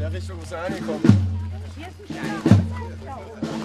der Richtung, wo sie angekommen. Hier ist ein Stein.